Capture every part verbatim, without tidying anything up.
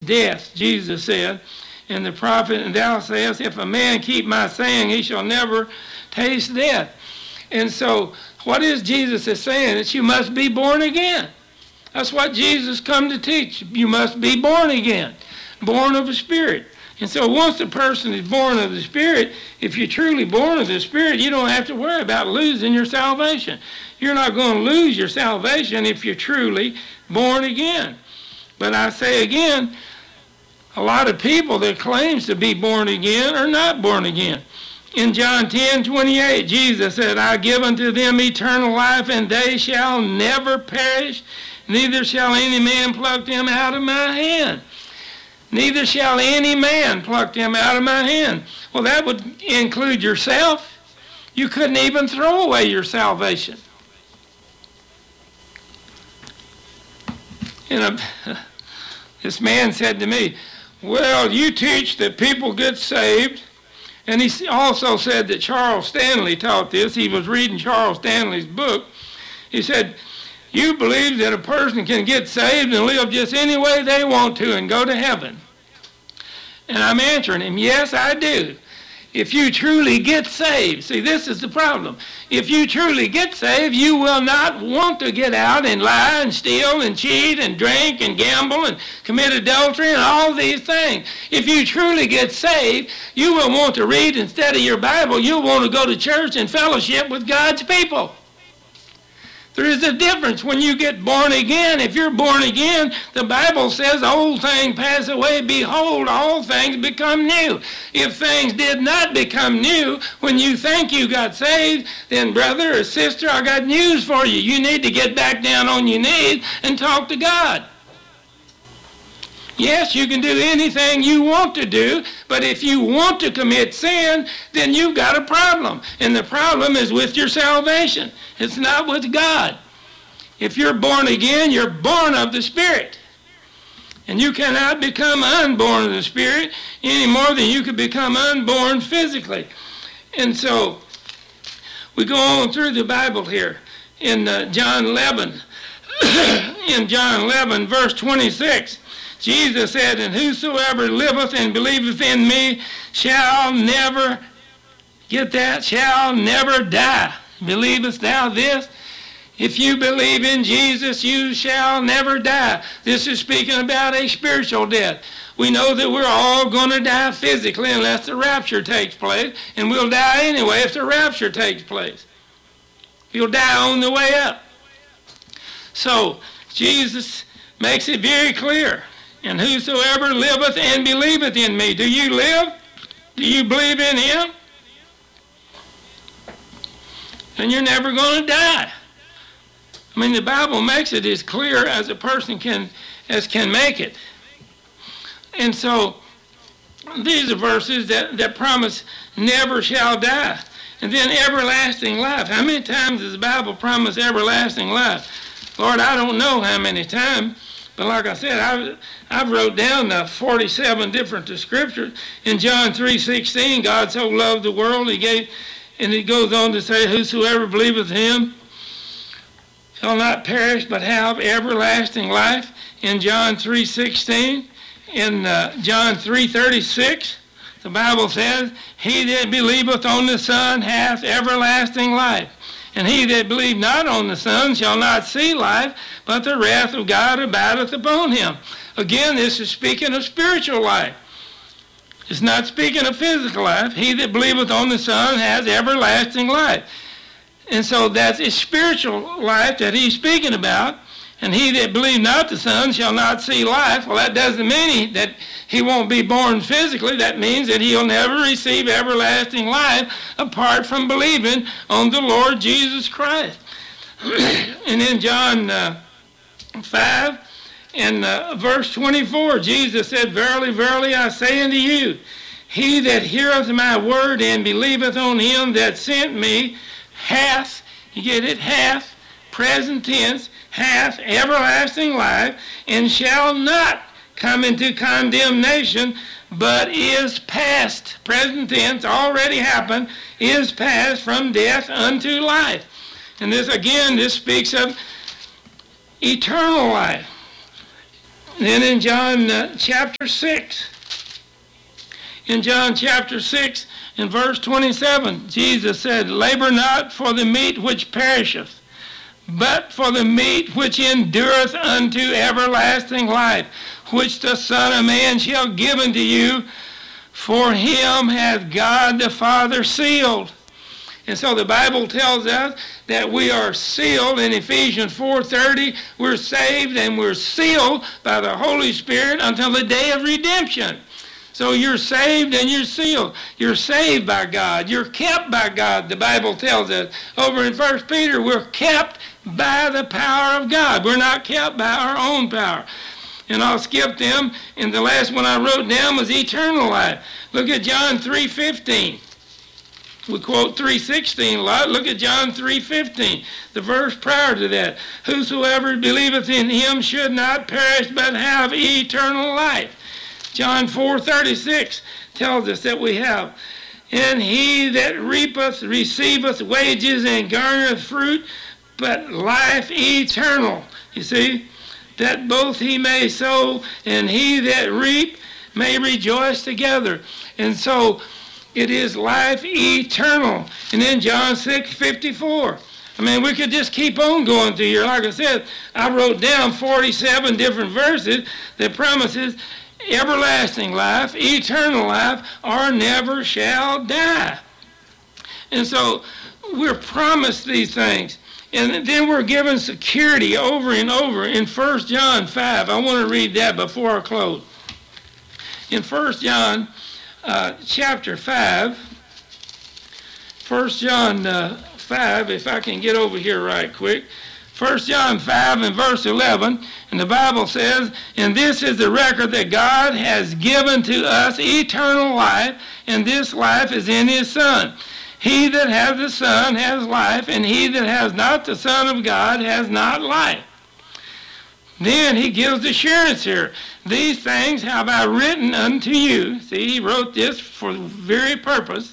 death, Jesus said. And the prophet, and thou sayest, if a man keep my saying, he shall never taste death. And so, what is Jesus is saying? That you must be born again. That's what Jesus come to teach. You must be born again, born of the Spirit. And so once a person is born of the Spirit, if you're truly born of the Spirit, you don't have to worry about losing your salvation. You're not going to lose your salvation if you're truly born again. But I say again, a lot of people that claims to be born again are not born again. In John ten twenty-eight, Jesus said, I give unto them eternal life, and they shall never perish, neither shall any man pluck them out of my hand. Neither shall any man pluck them out of my hand. Well, that would include yourself. You couldn't even throw away your salvation. You know, this man said to me, well, you teach that people get saved. And he also said that Charles Stanley taught this. He was reading Charles Stanley's book. He said, you believe that a person can get saved and live just any way they want to and go to heaven. And I'm answering him, yes, I do. If you truly get saved, see, this is the problem. If you truly get saved, you will not want to get out and lie and steal and cheat and drink and gamble and commit adultery and all these things. If you truly get saved, you will want to read instead of your Bible. You'll want to go to church and fellowship with God's people. There is a difference when you get born again. If you're born again, the Bible says, old things pass away, behold, all things become new. If things did not become new when you think you got saved, then brother or sister, I got news for you. You need to get back down on your knees and talk to God. Yes, you can do anything you want to do, but if you want to commit sin, then you've got a problem. And the problem is with your salvation. It's not with God. If you're born again, you're born of the Spirit. And you cannot become unborn of the Spirit any more than you could become unborn physically. And so, we go on through the Bible here in uh, John eleven. In John eleven, verse twenty-six, Jesus said, and whosoever liveth and believeth in me shall never, get that, shall never die. Believest thou this? If you believe in Jesus, you shall never die. This is speaking about a spiritual death. We know that we're all going to die physically unless the rapture takes place, and we'll die anyway if the rapture takes place. You'll die on the way up. So, Jesus makes it very clear. And whosoever liveth and believeth in me. Do you live? Do you believe in him? Then you're never going to die. I mean, the Bible makes it as clear as a person can, as can make it. And so, these are verses that, that promise never shall die. And then everlasting life. How many times does the Bible promise everlasting life? Lord, I don't know how many times. But like I said, I've, I've wrote down the forty-seven different scriptures. In John three sixteen, God so loved the world, he gave, and he goes on to say, whosoever believeth him shall not perish, but have everlasting life. In John three sixteen, in uh, John three thirty-six, the Bible says, he that believeth on the Son hath everlasting life. And he that believeth not on the Son shall not see life, but the wrath of God abideth upon him. Again, this is speaking of spiritual life. It's not speaking of physical life. He that believeth on the Son has everlasting life. And so that's a spiritual life that he's speaking about. And he that believeth not the Son shall not see life. Well, that doesn't mean he, that he won't be born physically. That means that he'll never receive everlasting life apart from believing on the Lord Jesus Christ. And in John uh, five, in uh, verse twenty-four, Jesus said, verily, verily, I say unto you, he that heareth my word and believeth on him that sent me hath, you get it, hath, present tense, hath everlasting life, and shall not come into condemnation, but is passed, present tense, already happened, is passed from death unto life. And this, again, this speaks of eternal life. Then in John uh, chapter six, in John chapter six, in verse twenty-seven, Jesus said, labor not for the meat which perisheth, but for the meat which endureth unto everlasting life, which the Son of Man shall give unto you, for him hath God the Father sealed. And so the Bible tells us that we are sealed in Ephesians four thirty. We're saved and we're sealed by the Holy Spirit until the day of redemption. So you're saved and you're sealed. You're saved by God. You're kept by God, the Bible tells us. Over in First Peter, we're kept by the power of God. We're not kept by our own power. And I'll skip them. And the last one I wrote down was eternal life. Look at John three fifteen. We quote three sixteen a lot. Look at John three fifteen, the verse prior to that. Whosoever believeth in him should not perish but have eternal life. John four thirty-six tells us that we have. And he that reapeth receiveth wages and garnereth fruit, but life eternal. You see, that both he may sow and he that reap may rejoice together. And so it is life eternal. And then John six fifty-four. I mean, we could just keep on going through here. Like I said, I wrote down forty-seven different verses that promises everlasting life, eternal life, or never shall die. And so we're promised these things. And then we're given security over and over in First John five. I want to read that before I close. In First John uh, chapter five, First John uh, five, if I can get over here right quick. First John five and verse eleven, and the Bible says, and this is the record that God has given to us eternal life, and this life is in his Son. He that has the Son has life, and he that has not the Son of God has not life. Then he gives assurance here. These things have I written unto you. See, he wrote this for the very purpose,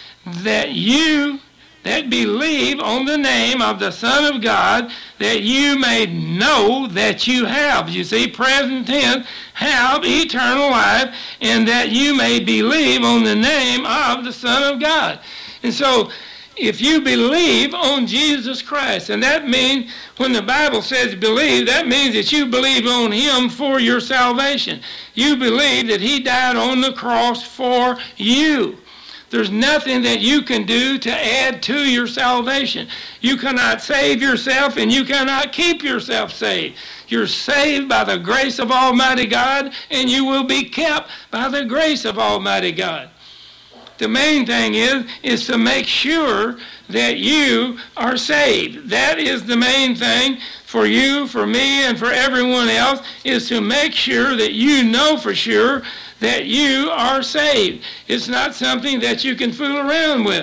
that you that believe on the name of the Son of God, that you may know that you have, you see, present tense, have eternal life, and that you may believe on the name of the Son of God. And so, if you believe on Jesus Christ, and that means, when the Bible says believe, that means that you believe on him for your salvation. You believe that he died on the cross for you. There's nothing that you can do to add to your salvation. You cannot save yourself, and you cannot keep yourself saved. You're saved by the grace of Almighty God, and you will be kept by the grace of Almighty God. The main thing is, is to make sure that you are saved. That is the main thing for you, for me, and for everyone else, is to make sure that you know for sure that you are saved. It's not something that you can fool around with.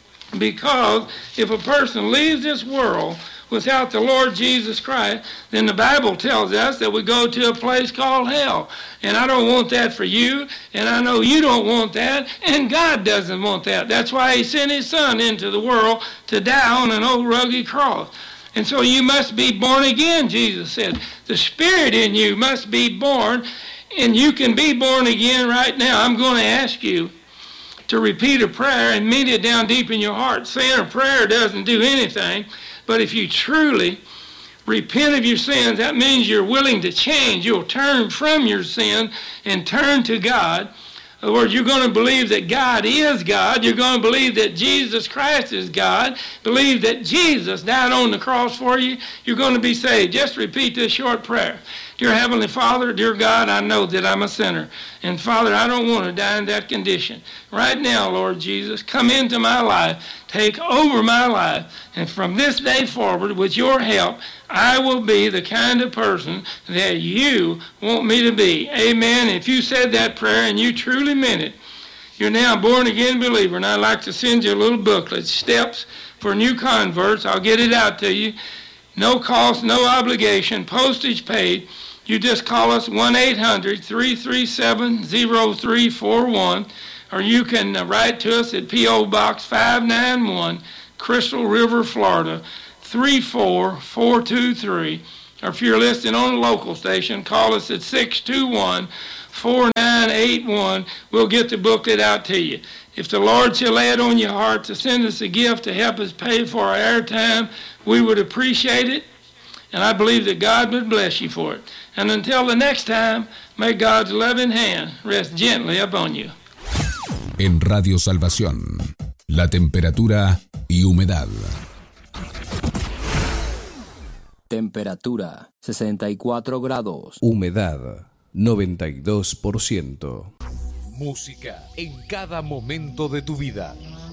Because if a person leaves this world without the Lord Jesus Christ, then the Bible tells us that we go to a place called hell. And I don't want that for you, and I know you don't want that, and God doesn't want that. That's why he sent his Son into the world to die on an old rugged cross. And so you must be born again, Jesus said. The Spirit in you must be born, and you can be born again right now. I'm going to ask you to repeat a prayer and mean it down deep in your heart. Saying a prayer doesn't do anything, but if you truly repent of your sins, that means you're willing to change. You'll turn from your sin and turn to God. In other words, you're going to believe that God is God. You're going to believe that Jesus Christ is God. Believe that Jesus died on the cross for you. You're going to be saved. Just repeat this short prayer. Dear Heavenly Father, dear God, I know that I'm a sinner. And Father, I don't want to die in that condition. Right now, Lord Jesus, come into my life. Take over my life. And from this day forward, with your help, I will be the kind of person that you want me to be. Amen. If you said that prayer and you truly meant it, you're now a born-again believer. And I'd like to send you a little booklet, Steps for New Converts. I'll get it out to you. No cost, no obligation, postage paid. You just call us one eight hundred, three three seven, zero three four one, or you can uh, write to us at P O Box five ninety-one, Crystal River, Florida, three four four two three, or if you're listening on a local station, call us at six two one, four nine eight one. We'll get the booklet out to you. If the Lord shall lay it on your heart to send us a gift to help us pay for our airtime, we would appreciate it. And I believe that God would bless you for it. And until the next time, may God's loving hand rest gently upon you. En Radio Salvación, la temperatura y humedad. Temperatura sesenta y cuatro grados. Humedad noventa y dos por ciento. Música en cada momento de tu vida.